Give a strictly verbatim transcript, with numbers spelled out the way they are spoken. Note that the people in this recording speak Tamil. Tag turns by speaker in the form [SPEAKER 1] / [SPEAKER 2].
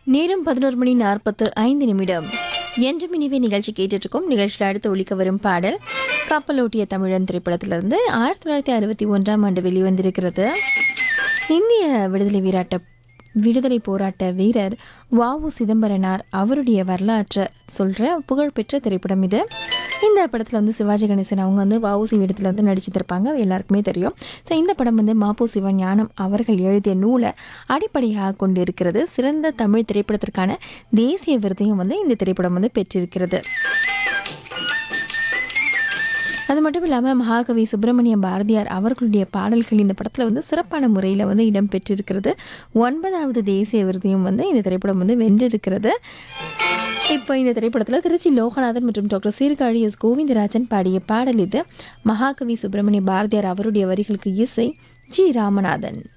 [SPEAKER 1] நேரம் பதினோரு மணி நாற்பத்து ஐந்து நிமிடம். என்று மினிவே நிகழ்ச்சி கேட்டுட்ருக்கோம். நிகழ்ச்சியில் அடுத்து ஒலிக்க வரும் பாடல் கப்பலோட்டிய தமிழன் திரைப்படத்திலிருந்து ஆயிரத்தி தொள்ளாயிரத்தி அறுபத்தி ஒன்றாம் ஆண்டு வெளிவந்திருக்கிறது. இந்திய விடுதலை வீராட்ட விடுதலை போராட்ட வீரர் வ உ சிதம்பரனார் அவருடைய வரலாற்றை சொல்கிற புகழ்பெற்ற திரைப்படம் இது. இந்த படத்தில் வந்து சிவாஜி கணேசன் அவங்க வந்து வ உ சி வேடத்தில் வந்து நடிச்சிருப்பாங்க. அது எல்லாருக்குமே தெரியும். ஸோ இந்த படம் வந்து மாப்போ சிவஞானம் அவர்கள் எழுதிய நூலை அடிப்படையாக கொண்டு இருக்கிறது. சிறந்த தமிழ் திரைப்படத்திற்கான தேசிய விருதையும் வந்து இந்த திரைப்படம் வந்து பெற்றிருக்கிறது. அது மட்டும் இல்லாமல் மகாகவி சுப்பிரமணிய பாரதியார் அவர்களுடைய பாடல்கள் இந்த படத்தில் வந்து சிறப்பான முறையில் வந்து இடம் பெற்றிருக்கிறது. ஒன்பதாவது தேசிய விருதையும் வந்து இந்த திரைப்படம் வந்து வென்றிருக்கிறது. இப்போ இந்த திரைப்படத்தில் திருச்சி லோகநாதன் மற்றும் டாக்டர் சீர்காழி எஸ் கோவிந்தராஜன் பாடிய பாடல் இது. மகாகவி சுப்பிரமணிய பாரதியார் அவருடைய வரிகளுக்கு இசை ஜி ராமநாதன்.